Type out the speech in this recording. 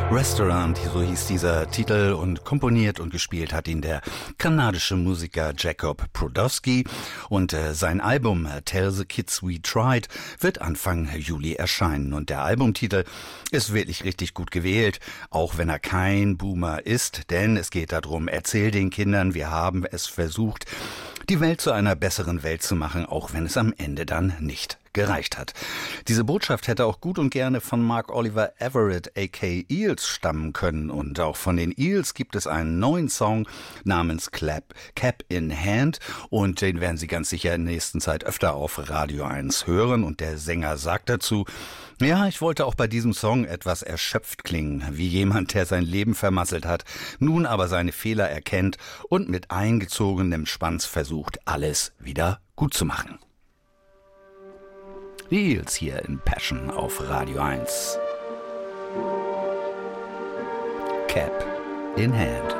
Restaurant, so hieß dieser Titel, und komponiert und gespielt hat ihn der kanadische Musiker Jacob Brodowski, und sein Album Tell the Kids We Tried wird Anfang Juli erscheinen, und der Albumtitel ist wirklich richtig gut gewählt, auch wenn er kein Boomer ist, denn es geht darum, erzähl den Kindern, wir haben es versucht, die Welt zu einer besseren Welt zu machen, auch wenn es am Ende dann nicht gereicht hat. Diese Botschaft hätte auch gut und gerne von Mark Oliver Everett aka Eels stammen können, und auch von den Eels gibt es einen neuen Song namens Cap in Hand, und den werden Sie ganz sicher in der nächsten Zeit öfter auf Radio 1 hören, und der Sänger sagt dazu: Ja, ich wollte auch bei diesem Song etwas erschöpft klingen, wie jemand, der sein Leben vermasselt hat, nun aber seine Fehler erkennt und mit eingezogenem Schwanz versucht, alles wieder gut zu machen. Die Eels hier in Passion auf Radio 1. Cap in Hand.